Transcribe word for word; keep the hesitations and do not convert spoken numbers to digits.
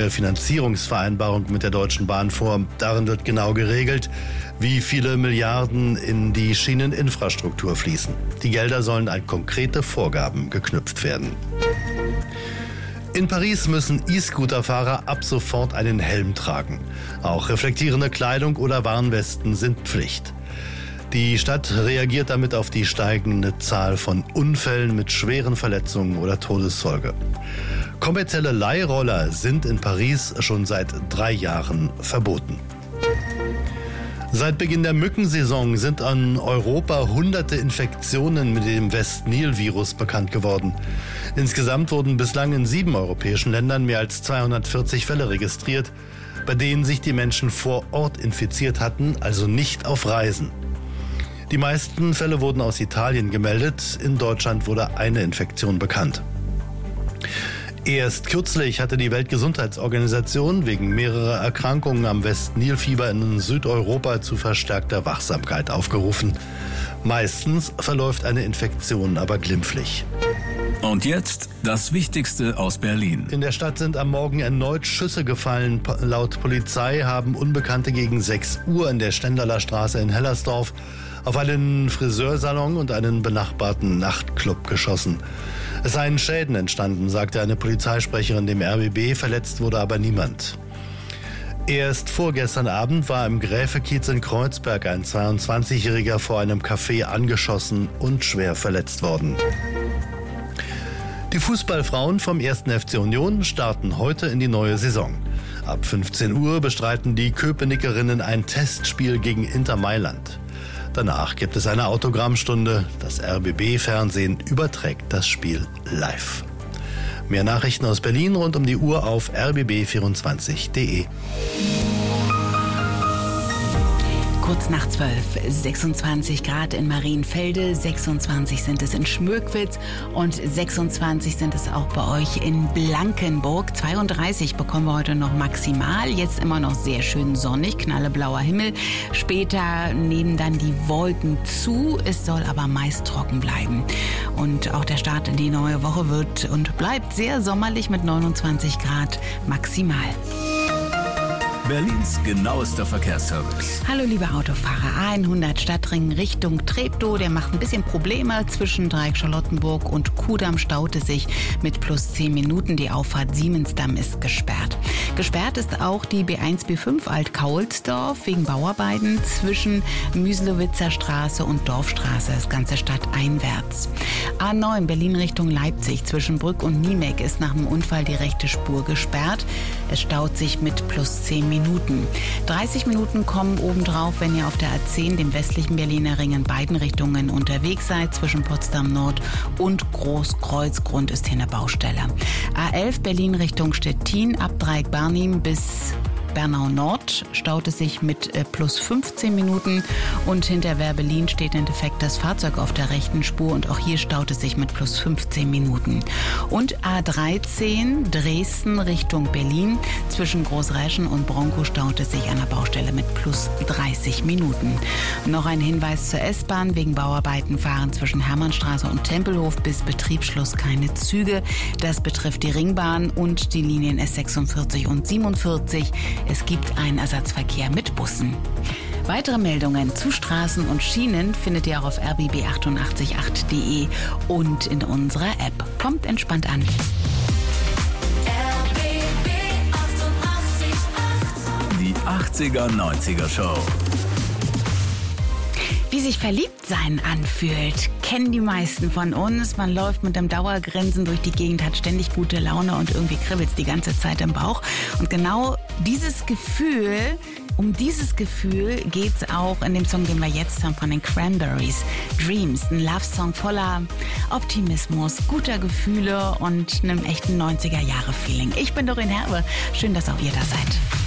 neue Finanzierungsvereinbarung mit der Deutschen Bahn vor. Darin wird genau geregelt, wie viele Milliarden in die Schieneninfrastruktur fließen. Die Gelder sollen an konkrete Vorgaben geknüpft werden. In Paris müssen E-Scooter-Fahrer ab sofort einen Helm tragen. Auch reflektierende Kleidung oder Warnwesten sind Pflicht. Die Stadt reagiert damit auf die steigende Zahl von Unfällen mit schweren Verletzungen oder Todesfolge. Kommerzielle Leihroller sind in Paris schon seit drei Jahren verboten. Seit Beginn der Mückensaison sind an Europa hunderte Infektionen mit dem West-Nil-Virus bekannt geworden. Insgesamt wurden bislang in sieben europäischen Ländern mehr als zweihundertvierzig Fälle registriert, bei denen sich die Menschen vor Ort infiziert hatten, also nicht auf Reisen. Die meisten Fälle wurden aus Italien gemeldet. In Deutschland wurde eine Infektion bekannt. Erst kürzlich hatte die Weltgesundheitsorganisation wegen mehrerer Erkrankungen am West-Nil-Fieber in Südeuropa zu verstärkter Wachsamkeit aufgerufen. Meistens verläuft eine Infektion aber glimpflich. Und jetzt das Wichtigste aus Berlin. In der Stadt sind am Morgen erneut Schüsse gefallen. Laut Polizei haben Unbekannte gegen sechs Uhr in der Stendaler Straße in Hellersdorf auf einen Friseursalon und einen benachbarten Nachtclub geschossen. Es seien Schäden entstanden, sagte eine Polizeisprecherin dem R B B, verletzt wurde aber niemand. Erst vorgestern Abend war im Gräfekiez in Kreuzberg ein zweiundzwanzigjähriger vor einem Café angeschossen und schwer verletzt worden. Die Fußballfrauen vom ersten F C Union starten heute in die neue Saison. Ab fünfzehn Uhr bestreiten die Köpenickerinnen ein Testspiel gegen Inter Mailand. Danach gibt es eine Autogrammstunde. Das R B B-Fernsehen überträgt das Spiel live. Mehr Nachrichten aus Berlin rund um die Uhr auf r b b vierundzwanzig punkt d e. Kurz nach zwölf, sechsundzwanzig Grad in Marienfelde, sechsundzwanzig sind es in Schmöckwitz und sechsundzwanzig sind es auch bei euch in Blankenburg. zweiunddreißig bekommen wir heute noch maximal, jetzt immer noch sehr schön sonnig, knalleblauer Himmel. Später nehmen dann die Wolken zu, es soll aber meist trocken bleiben. Und auch der Start in die neue Woche wird und bleibt sehr sommerlich mit neunundzwanzig Grad maximal. Berlins genauester Verkehrsservice. Hallo liebe Autofahrer, hundert Stadtring Richtung Treptow, der macht ein bisschen Probleme. Zwischen Dreieck Charlottenburg und Kudamm staute sich mit plus zehn Minuten. Die Auffahrt Siemensdamm ist gesperrt. Gesperrt ist auch die B eins B fünf Alt-Kaulsdorf wegen Bauarbeiten zwischen Müslowitzer Straße und Dorfstraße, das ganze stadteinwärts. A neun Berlin Richtung Leipzig zwischen Brück und Niemek ist nach dem Unfall die rechte Spur gesperrt. Es staut sich mit plus zehn Minuten. dreißig Minuten kommen obendrauf, wenn ihr auf der A zehn, dem westlichen Berliner Ring, in beiden Richtungen unterwegs seid. Zwischen Potsdam Nord und Großkreuzgrund ist hier eine Baustelle. A elf Berlin Richtung Stettin, ab Dreieck Barnim bis Bernau Nord staut es sich mit äh, plus fünfzehn Minuten und hinter Werbelin steht ein defektes Fahrzeug auf der rechten Spur und auch hier staut es sich mit plus fünfzehn Minuten. Und A dreizehn Dresden Richtung Berlin, zwischen Großräschen und Bronco staut es sich an der Baustelle mit plus dreißig Minuten. Noch ein Hinweis zur S-Bahn: wegen Bauarbeiten fahren zwischen Hermannstraße und Tempelhof bis Betriebsschluss keine Züge. Das betrifft die Ringbahn und die Linien S sechsundvierzig und siebenundvierzig. Es gibt einen Ersatzverkehr mit Bussen. Weitere Meldungen zu Straßen und Schienen findet ihr auch auf r b b achtundachtzig Punkt acht punkt d e und in unserer App. Kommt entspannt an. R B B achtundachtzig Komma acht. Die achtziger neunziger Show. Wie sich Verliebtsein anfühlt, kennen die meisten von uns. Man läuft mit einem Dauergrinsen durch die Gegend, hat ständig gute Laune und irgendwie kribbelt es die ganze Zeit im Bauch. Und genau dieses Gefühl, um dieses Gefühl geht's auch in dem Song, den wir jetzt haben von den Cranberries. Dreams, ein Love-Song voller Optimismus, guter Gefühle und einem echten neunziger-Jahre-Feeling. Ich bin Doreen Herbe. Schön, dass auch ihr da seid.